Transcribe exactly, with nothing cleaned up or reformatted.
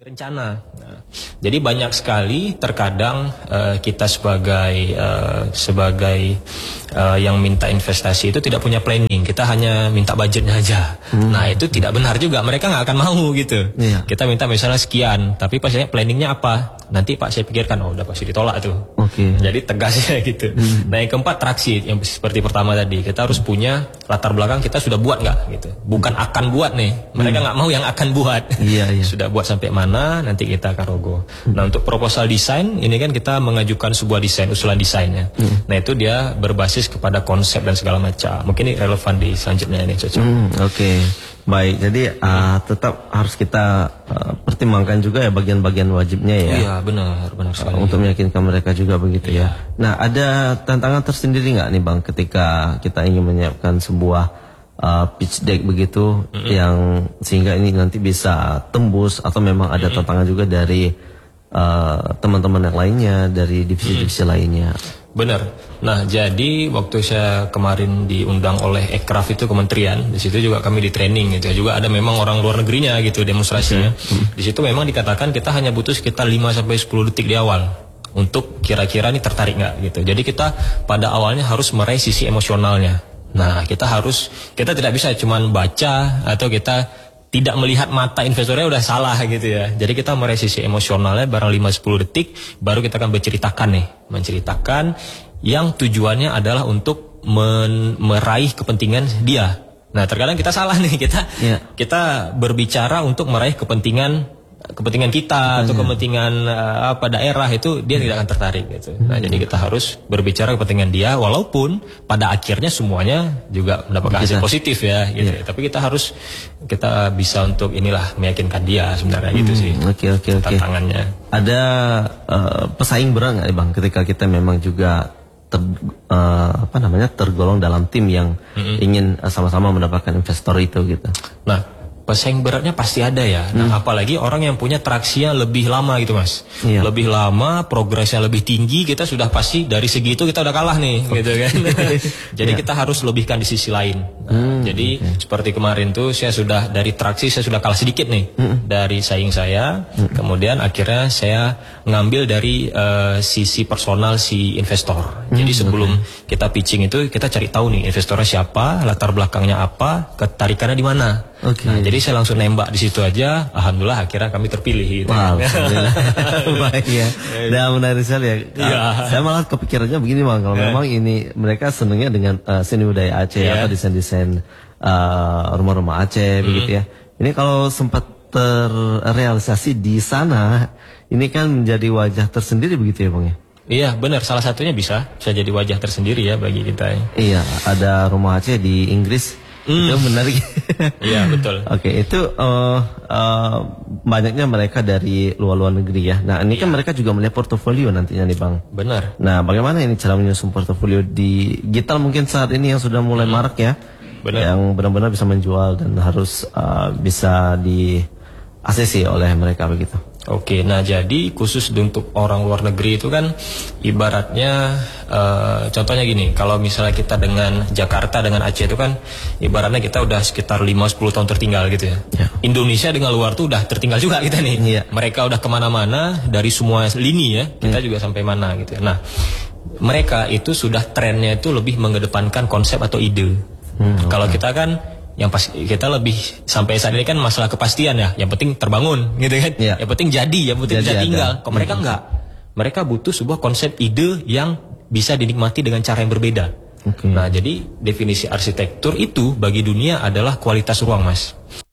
Rencana. Nah, jadi banyak sekali terkadang uh, kita sebagai uh, sebagai uh, yang minta investasi itu tidak punya planning. Kita hanya minta budgetnya aja. Hmm. Nah itu tidak benar juga. Mereka nggak akan mau gitu. Iya. Kita minta misalnya sekian, tapi pastinya planningnya apa? Nanti Pak saya pikirkan, oh udah pasti ditolak tuh. Oke. Okay. Jadi tegasnya gitu. Hmm. Nah yang keempat traksi, yang seperti pertama tadi kita harus punya latar belakang kita sudah buat nggak gitu. Bukan akan buat nih. Mereka nggak hmm. mau yang akan buat. Iya, iya. Sudah buat sampai mana? Nanti kita akan rogo. Hmm. Nah untuk proposal desain ini kan kita mengajukan sebuah desain, usulan desainnya. Hmm. Nah itu dia berbasis kepada konsep dan segala macam. Mungkin ini relevan di selanjutnya ini cocok. Hmm, Oke, okay. Baik. Jadi uh, tetap harus kita uh, pertimbangkan juga ya bagian-bagian wajibnya ya. Iya benar, benar sekali. Uh, untuk meyakinkan mereka juga begitu iya. ya. Nah ada tantangan tersendiri nggak nih Bang ketika kita ingin menyiapkan sebuah Uh, pitch deck begitu mm-hmm. yang sehingga ini nanti bisa tembus atau memang ada mm-hmm. tantangan juga dari uh, teman-teman yang lainnya dari divisi-divisi mm-hmm. lainnya. Benar. Nah jadi waktu saya kemarin diundang oleh Ekraf itu kementerian, di situ juga kami di training gitu ya. Juga ada memang orang luar negerinya gitu demonstrasinya. Mm-hmm. Di situ memang dikatakan kita hanya butuh sekitar lima sampai sepuluh detik di awal untuk kira-kira ini tertarik nggak gitu. Jadi kita pada awalnya harus meraih sisi emosionalnya. Nah kita harus, kita tidak bisa cuman baca atau kita tidak melihat mata investornya udah salah gitu ya. Jadi kita meraih sisi emosionalnya barang lima sampai sepuluh detik, baru kita akan berceritakan nih. Menceritakan yang tujuannya adalah untuk men meraih kepentingan dia. Nah terkadang kita salah nih, kita yeah. kita berbicara untuk meraih kepentingan kepentingan kita atau kepentingan uh, apa daerah itu dia tidak akan tertarik gitu. Nah jadi kita harus berbicara kepentingan dia walaupun pada akhirnya semuanya juga mendapatkan hasil positif ya gitu. Yeah. Tapi kita harus kita bisa untuk inilah meyakinkan dia sebenarnya hmm, gitu sih. Oke oke oke. Tantangannya. Ada uh, pesaing berat nggak Bang ketika kita memang juga ter, uh, apa namanya tergolong dalam tim yang mm-hmm. ingin sama-sama mendapatkan investor itu gitu. Nah pesaing beratnya pasti ada ya. Nah, hmm. apalagi orang yang punya traksinya lebih lama gitu mas. Iya. Lebih lama, progresnya lebih tinggi, kita sudah pasti dari segi itu kita udah kalah nih, oh. gitu kan. Jadi yeah. kita harus lebihkan di sisi lain. Nah, hmm, jadi okay. seperti kemarin tuh saya sudah dari traksi saya sudah kalah sedikit nih hmm. dari saing saya. Hmm. Kemudian akhirnya saya ngambil dari uh, sisi personal si investor. Hmm, jadi sebelum okay. kita pitching itu kita cari tahu nih investornya siapa, latar belakangnya apa, ketarikannya di mana. Okay. Nah, jadi saya langsung nembak di situ aja. Alhamdulillah akhirnya kami terpilih. Gitu. Wow, baik ya. Dan menarik sekali ya. ya. Saya malah kepikirannya begini bang, kalau ya. memang ini mereka senangnya dengan uh, seni budaya Aceh ya. atau desain-desain uh, rumah-rumah Aceh, hmm. begitu ya. Ini kalau sempat terrealisasi di sana, ini kan menjadi wajah tersendiri begitu ya bang ya. Iya benar, salah satunya bisa bisa jadi wajah tersendiri ya bagi kita. Ya. Iya, ada rumah Aceh di Inggris. Hmm. Itu menarik. Iya betul. Oke okay, itu uh, uh, banyaknya mereka dari luar-luar negeri ya. Nah ini ya. kan mereka juga melihat portofolio nantinya nih bang. Benar. Nah bagaimana ini cara menyusun portofolio di digital mungkin saat ini yang sudah mulai hmm. marak ya. Benar. Yang benar-benar bisa menjual dan harus uh, bisa diaksesi oleh mereka begitu. Oke, nah jadi khusus untuk orang luar negeri itu kan ibaratnya uh, contohnya gini, kalau misalnya kita dengan Jakarta dengan Aceh itu kan ibaratnya kita udah sekitar lima sampai sepuluh tahun tertinggal gitu ya. ya. Indonesia dengan luar tuh udah tertinggal juga kita nih. Ya. Mereka udah kemana-mana dari semua lini ya, kita ya. juga sampai mana gitu ya. Nah, mereka itu sudah trennya itu lebih mengedepankan konsep atau ide. Hmm, kalau okay. kita kan yang pas kita lebih sampai saat ini kan masalah kepastian ya, yang penting terbangun gitu kan, ya. yang penting jadi, yang penting jadi bisa tinggal. Kalau mereka enggak, mereka butuh sebuah konsep ide yang bisa dinikmati dengan cara yang berbeda. Okay. Nah jadi definisi arsitektur itu bagi dunia adalah kualitas ruang mas.